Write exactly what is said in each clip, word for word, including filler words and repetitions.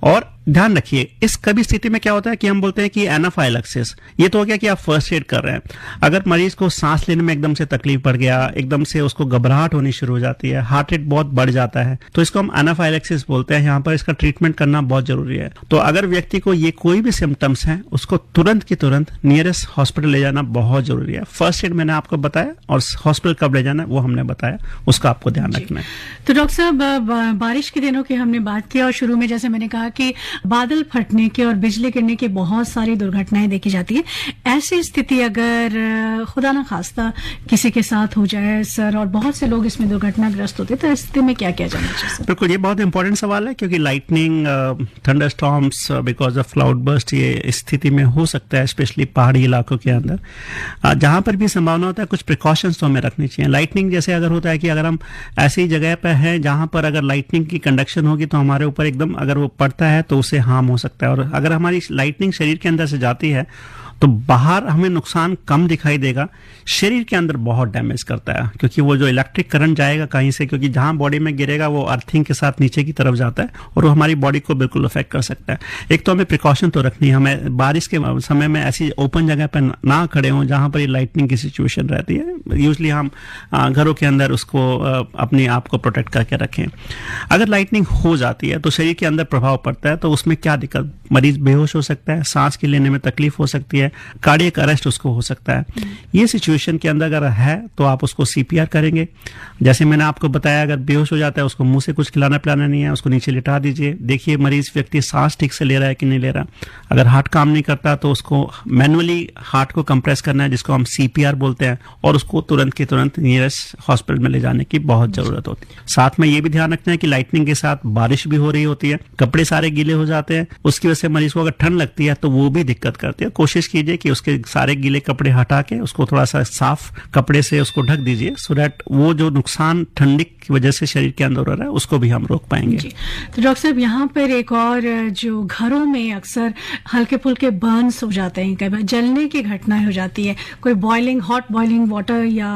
और ध्यान रखिए, इस कभी स्थिति में क्या होता है कि हम बोलते हैं कि एनाफाइलैक्सिस, ये तो हो गया कि आप फर्स्ट एड कर रहे हैं। अगर मरीज को सांस लेने में एकदम से तकलीफ पड़ गया, एकदम से उसको घबराहट होनी शुरू हो जाती है, हार्ट रेट बहुत बढ़ जाता है, तो इसको हम एनाफाइलैक्सिस बोलते हैं। यहाँ पर इसका ट्रीटमेंट करना बहुत जरूरी है। तो अगर व्यक्ति को ये कोई भी सिम्टम्स हैं, उसको तुरंत की तुरंत नियरेस्ट हॉस्पिटल ले जाना बहुत जरूरी है। फर्स्ट एड मैंने आपको बताया और हॉस्पिटल कब ले जाना है वो हमने बताया, उसका आपको ध्यान रखना है। तो डॉक्टर साहब, बारिश के दिनों की हमने बात की और शुरू में जैसे मैंने कहा कि बादल फटने के और बिजली गिरने की बहुत सारी दुर्घटनाएं देखी जाती है। ऐसी स्थिति अगर खुदा ना खास्ता किसी के साथ हो जाए सर, और बहुत से लोग इसमें दुर्घटनाग्रस्त होते हैं, तो इस स्थिति में क्या किया जाना चाहिए सर? बिल्कुल, ये बहुत इंपॉर्टेंट सवाल है, क्योंकि lightning, thunder storms because of cloud burst ये स्थिति में हो सकता है, स्पेशली पहाड़ी इलाकों के अंदर। uh, जहां पर भी संभावना होता है, कुछ प्रिकॉशंस तो हमें रखनी चाहिए। लाइटनिंग जैसे अगर होता है कि अगर हम ऐसी जगह पर है जहां पर अगर लाइटनिंग की कंडक्शन होगी तो हमारे ऊपर एकदम अगर वो पड़ता है तो उससे हार्म हो सकता है। और अगर हमारी लाइटनिंग शरीर के अंदर से जाती है तो बाहर हमें नुकसान कम दिखाई देगा, शरीर के अंदर बहुत डैमेज करता है, क्योंकि वो जो इलेक्ट्रिक करंट जाएगा कहीं से, क्योंकि जहां बॉडी में गिरेगा वो अर्थिंग के साथ नीचे की तरफ जाता है और वो हमारी बॉडी को बिल्कुल अफेक्ट कर सकता है। एक तो हमें प्रिकॉशन तो रखनी है, हमें बारिश के समय में ऐसी ओपन जगह पर ना खड़े हों जहां पर ये लाइटनिंग की सिचुएशन रहती है। यूजली हम घरों के अंदर उसको अपने आप को प्रोटेक्ट करके रखें। अगर लाइटनिंग हो जाती है तो शरीर के अंदर प्रभाव पड़ता है, तो उसमें क्या दिक्कत, मरीज बेहोश हो सकता है, सांस के लेने में तकलीफ हो सकती है, कार्डियक अरेस्ट उसको हो सकता है। ये सिचुएशन के अंदर अगर है तो आप उसको सीपीआर करेंगे। जैसे मैंने आपको बताया, अगर बेहोश हो जाता है उसको मुंह से कुछ खिलाना पिलाना नहीं है, उसको नीचे लिटा दीजिए। देखिए मरीज व्यक्ति सांस ठीक से ले रहा है कि नहीं ले रहा। अगर हार्ट काम नहीं करता तो उसको मैनुअली हार्ट को कंप्रेस करना है, जिसको हम सीपीआर बोलते हैं, और उसको तुरंत के तुरंत नियरेस्ट हॉस्पिटल में ले जाने की बहुत जरूरत होती है। साथ में ये भी ध्यान रखना है कि लाइटनिंग के साथ बारिश भी हो रही होती है, कपड़े सारे गीले हो जाते हैं, उसकी वजह से मरीज को अगर ठंड लगती है तो वो भी दिक्कत करती है। कोशिश कीजिए कि उसके सारे गीले कपड़े हटा के उसको थोड़ा सा साफ कपड़े से उसको ढक दीजिए, सो दैट वो जो नुकसान ठंडी की वजह से शरीर के अंदर हो रहा है उसको भी हम रोक पाएंगे। जी। तो डॉक्टर साहब, यहाँ पर एक और जो घरों में अक्सर हल्के फुल्के बर्न्स हो जाते हैं, कई बार जलने की घटनाएं हो जाती है, कोई बॉइलिंग हॉट बॉइलिंग वाटर या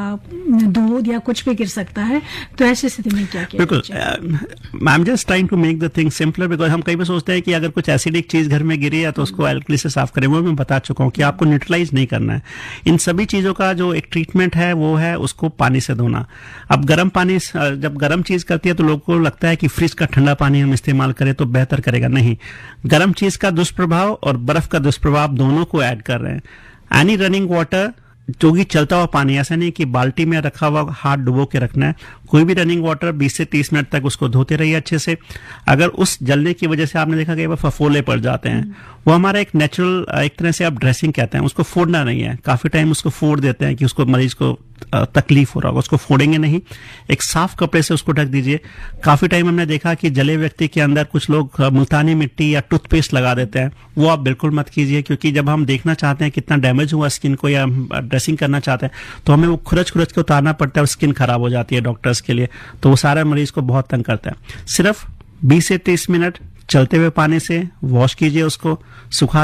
दूध या कुछ भी गिर सकता है, तो ऐसी स्थिति में क्या किया? बिल्कुल, I am just trying to make the thing simpler, because हम कई बार सोचते हैं कि अगर कुछ एसिडिक चीज घर में गिरी है तो उसको एल्कली से साफ करें। वो मैं बता चुका हूँ कि आपको न्यूट्रलाइज नहीं करना है। इन सभी चीजों का जो एक ट्रीटमेंट है वो है उसको पानी से धोना। अब गर्म पानी, जब गर्म चीज करती है तो लोगों को लगता है कि फ्रिज का ठंडा पानी हम इस्तेमाल करें तो बेहतर करेगा। नहीं, गर्म चीज का दुष्प्रभाव और बर्फ का दुष्प्रभाव दोनों को ऐड कर रहे हैं। एनी रनिंग वाटर, जो कि चलता हुआ पानी, ऐसा नहीं कि बाल्टी में रखा हुआ हाथ डुबो के रखना है। कोई भी रनिंग वाटर बीस से तीस मिनट तक उसको धोते रहिए अच्छे से। अगर उस जलने की वजह से आपने देखा कि फफोले पड़ जाते हैं, वो हमारा एक नेचुरल, एक तरह से आप ड्रेसिंग कहते हैं, उसको फोड़ना नहीं है। काफी टाइम उसको फोड़ देते हैं कि उसको मरीज को तकलीफ हो रहा होगा, उसको फोड़ेंगे नहीं, एक साफ कपड़े से उसको ढक दीजिए। काफी टाइम हमने देखा कि जले व्यक्ति के अंदर कुछ लोग मुल्तानी मिट्टी या टूथपेस्ट लगा देते हैं, वो आप बिल्कुल मत कीजिए, क्योंकि जब हम देखना चाहते हैं कितना डैमेज हुआ स्किन को या ड्रेसिंग करना चाहते हैं तो हमें वो खुरच खुरच के उतारना पड़ता है और स्किन खराब हो जाती है डॉक्टर्स के लिए, तो वो सारे मरीज को बहुत तंग करता है। सिर्फ बीस से तीस मिनट चलते हुए पानी से वॉश कीजिए, उसको सुखा